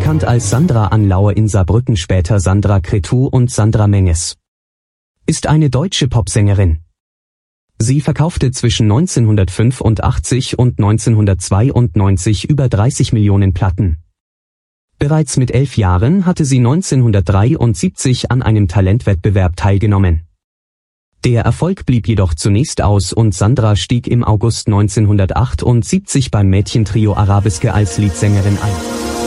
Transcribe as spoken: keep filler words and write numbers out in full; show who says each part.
Speaker 1: bekannt als Sandra Anlauer in Saarbrücken, später Sandra Cretu und Sandra Menges, ist eine deutsche Popsängerin. Sie verkaufte zwischen neunzehnhundertfünfundachtzig und neunzehnhundertzweiundneunzig über dreißig Millionen Platten. Bereits mit elf Jahren hatte sie neunzehnhundertdreiundsiebzig an einem Talentwettbewerb teilgenommen. Der Erfolg blieb jedoch zunächst aus und Sandra stieg im August neunzehnhundertachtundsiebzig beim Mädchentrio Arabeske als Leadsängerin ein.